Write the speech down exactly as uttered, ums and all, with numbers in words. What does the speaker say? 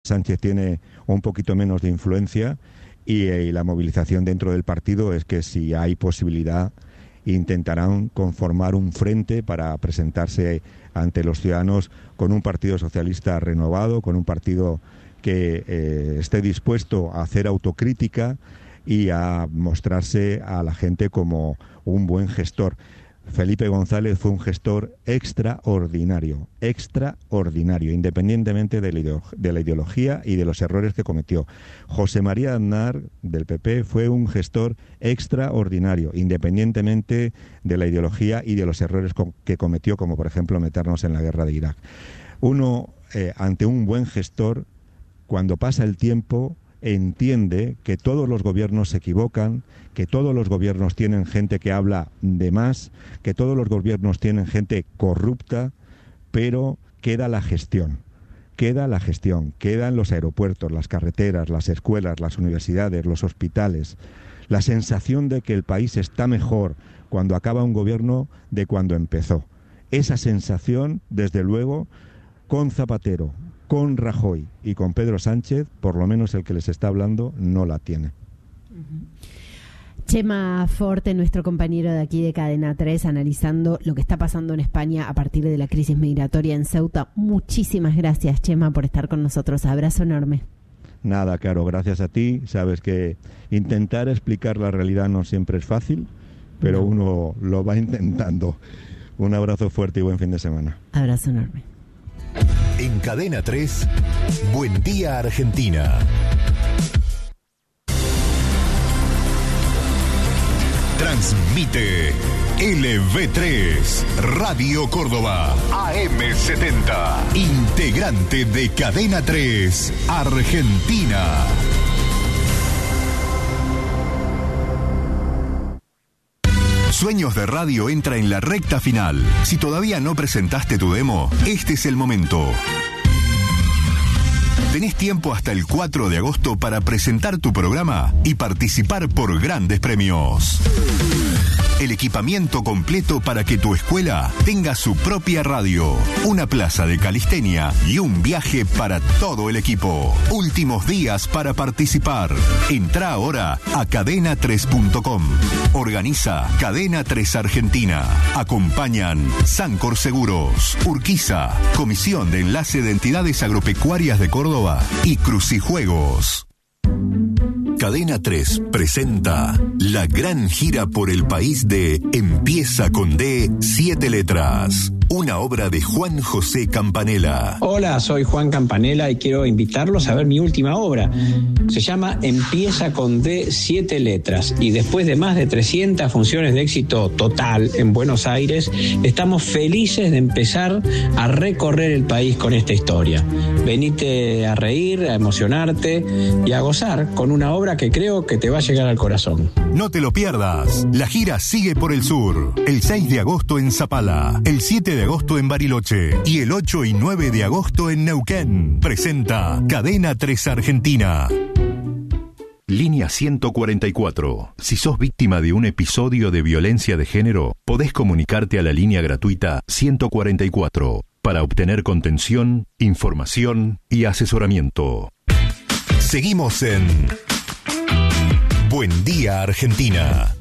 Sánchez tiene un poquito menos de influencia y, y la movilización dentro del partido es que si hay posibilidad intentarán conformar un frente para presentarse ante los ciudadanos con un partido socialista renovado, con un partido que eh, esté dispuesto a hacer autocrítica y a mostrarse a la gente como un buen gestor. Felipe González fue un gestor extraordinario, extraordinario, independientemente de la, ideo- de la ideología y de los errores que cometió. José María Aznar, del P P, fue un gestor extraordinario, independientemente de la ideología y de los errores co- que cometió, como por ejemplo meternos en la guerra de Irak. Uno, eh, ante un buen gestor, cuando pasa el tiempo, entiende que todos los gobiernos se equivocan, que todos los gobiernos tienen gente que habla de más, que todos los gobiernos tienen gente corrupta, pero queda la gestión, queda la gestión, quedan los aeropuertos, las carreteras, las escuelas, las universidades, los hospitales, la sensación de que el país está mejor cuando acaba un gobierno de cuando empezó. Esa sensación, desde luego, con Zapatero, con Rajoy y con Pedro Sánchez, por lo menos el que les está hablando, no la tiene. Uh-huh. Chema Forte, nuestro compañero de aquí de Cadena tres, analizando lo que está pasando en España a partir de la crisis migratoria en Ceuta. Muchísimas gracias, Chema, por estar con nosotros. Abrazo enorme. Nada, Caro, gracias a ti. Sabes que intentar explicar la realidad no siempre es fácil, pero uno lo va intentando. Un abrazo fuerte y buen fin de semana. Abrazo enorme. En Cadena tres, Buen Día Argentina. Transmite L V tres, Radio Córdoba, A M setenta, integrante de Cadena tres, Argentina. Sueños de Radio entra en la recta final. Si todavía no presentaste tu demo, este es el momento. Tenés tiempo hasta el cuatro de agosto para presentar tu programa y participar por grandes premios. El equipamiento completo para que tu escuela tenga su propia radio, una plaza de calistenia y un viaje para todo el equipo. Últimos días para participar. Entrá ahora a cadena tres punto com. Organiza Cadena tres Argentina. Acompañan Sancor Seguros, Urquiza, Comisión de Enlace de Entidades Agropecuarias de Córdoba y Crucijuegos. Cadena tres presenta la gran gira por el país de Empieza con D, siete letras. Una obra de Juan José Campanella. Hola, soy Juan Campanella y quiero invitarlos a ver mi última obra. Se llama Empieza con D, siete letras. Y después de más de trescientas funciones de éxito total en Buenos Aires, estamos felices de empezar a recorrer el país con esta historia. Venite a reír, a emocionarte y a gozar con una obra que creo que te va a llegar al corazón. No te lo pierdas. La gira sigue por el sur. El seis de agosto en Zapala, el siete de agosto en Bariloche y el ocho y nueve de agosto en Neuquén. Presenta Cadena tres Argentina. Línea ciento cuarenta y cuatro. Si sos víctima de un episodio de violencia de género, podés comunicarte a la línea gratuita ciento cuarenta y cuatro para obtener contención, información y asesoramiento. Seguimos en Buen Día Argentina.